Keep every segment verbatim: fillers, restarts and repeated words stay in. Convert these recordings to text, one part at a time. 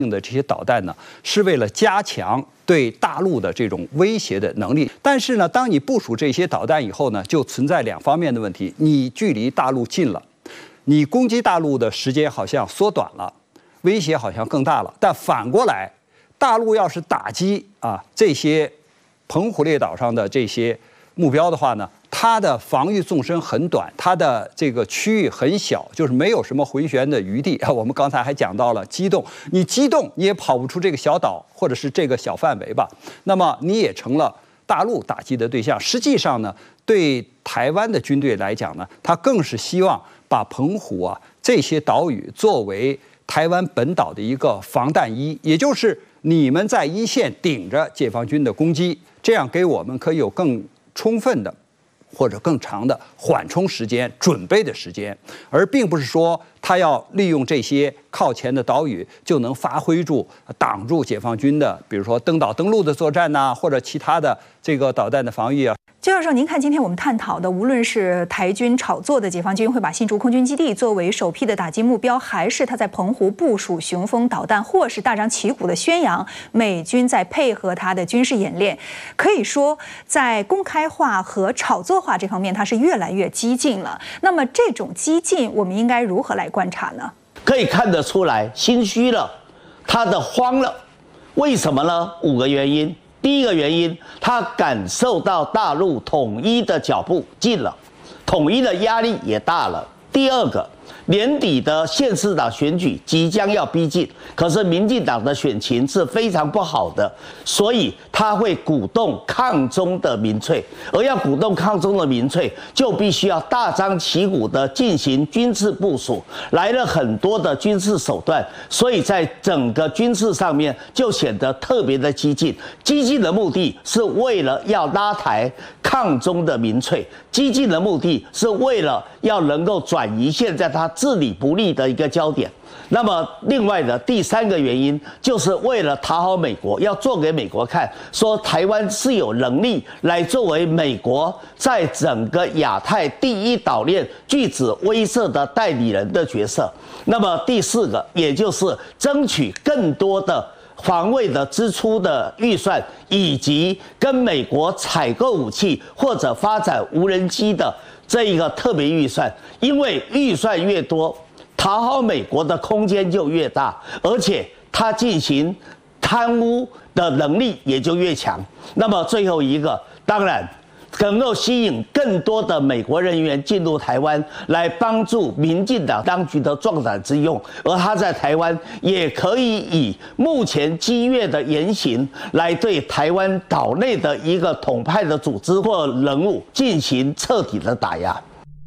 用的这些导弹呢，是为了加强对大陆的这种威胁的能力。但是呢，当你部署这些导弹以后呢，就存在两方面的问题：你距离大陆近了，你攻击大陆的时间好像缩短了，威胁好像更大了。但反过来，大陆要是打击啊这些澎湖列岛上的这些目标的话呢，它的防御纵深很短，它的这个区域很小，就是没有什么回旋的余地。我们刚才还讲到了机动，你机动你也跑不出这个小岛或者是这个小范围吧，那么你也成了大陆打击的对象。实际上呢，对台湾的军队来讲呢，他更是希望把澎湖啊这些岛屿作为台湾本岛的一个防弹衣，也就是你们在一线顶着解放军的攻击，这样给我们可以有更充分的或者更长的缓冲时间、准备的时间，而并不是说他要利用这些靠前的岛屿就能发挥住、挡住解放军的，比如说登岛登陆的作战呐、啊，或者其他的这个导弹的防御啊。 周教授，您看今天我们探讨的，无论是台军炒作的解放军会把新竹空军基地作为首批的打击目标，还是他在澎湖部署雄风导弹，或是大张旗鼓的宣扬美军在配合他的军事演练，可以说在公开化和炒作化这方面，它是越来越激进了。那么这种激进，我们应该如何来观察呢？ 可以看得出来，心虚了，他的慌了，为什么呢？五个原因。第一个原因，他感受到大陆统一的脚步近了，统一的压力也大了。第二个，年底的县市长选举即将要逼近，可是民进党的选情是非常不好的，所以他会鼓动抗中的民粹，而要鼓动抗中的民粹，就必须要大张旗鼓的进行军事部署，来了很多的军事手段，所以在整个军事上面就显得特别的激进。激进的目的是为了要拉抬抗中的民粹，激进的目的是为了要能够转移现在他治理不力的一个焦点。那么另外的第三个原因，就是为了讨好美国，要做给美国看，说台湾是有能力来作为美国在整个亚太第一岛链拒止威慑的代理人的角色。那么第四个，也就是争取更多的防卫的支出的预算，以及跟美国采购武器或者发展无人机的这一个特别预算，因为预算越多，讨好美国的空间就越大，而且他进行贪污的能力也就越强。那么最后一个，当然能够吸引更多的美国人员进入台湾，来帮助民进党当局的壮胆之用。而他在台湾也可以以目前激越的言行，来对台湾岛内的一个统派的组织或人物进行彻底的打压。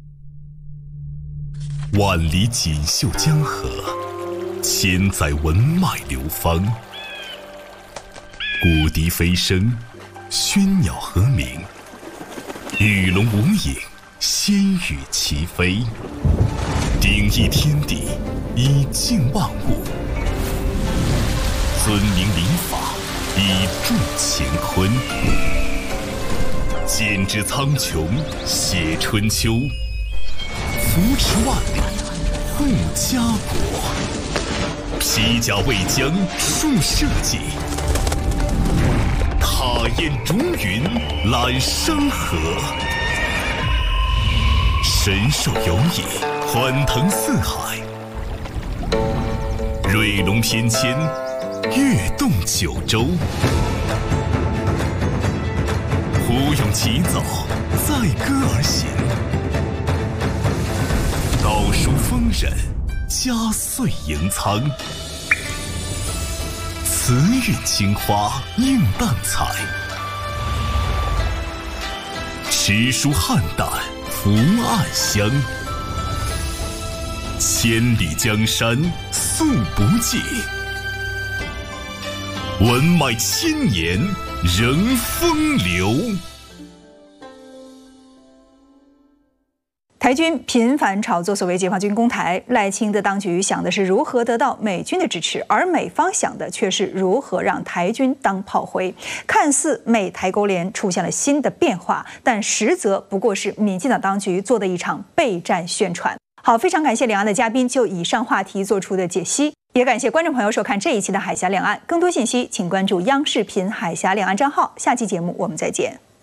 万里锦绣江河，千载文脉流芳。古笛飞声，喧鸟和鸣，与龙无影，仙羽齐飞。鼎益天地，以静万物；尊明礼法，以助乾坤。剪纸苍穹，写春秋。扶持万里，护家国；披甲为将，树社稷；踏烟逐云，揽山河；神兽游弋，欢腾四海；瑞龙翩跹，跃动九州；虎勇齐走，载歌而行。道书丰稔，家岁盈仓；慈韵青花，映淡彩；诗书汉淡，福暗香；千里江山，素不尽；文脉千年，仍风流。 台军频繁炒作所谓解放军攻台，赖清德当局想的是如何得到美军的支持，而美方想的却是如何让台军当炮灰。看似美台勾连出现了新的变化，但实则不过是民进党当局做的一场备战宣传。好，非常感谢两岸的嘉宾就以上话题做出的解析。 也感谢观众朋友收看这一期的《海峡两岸》，更多信息请关注央视频海峡两岸账号。下期节目我们再见。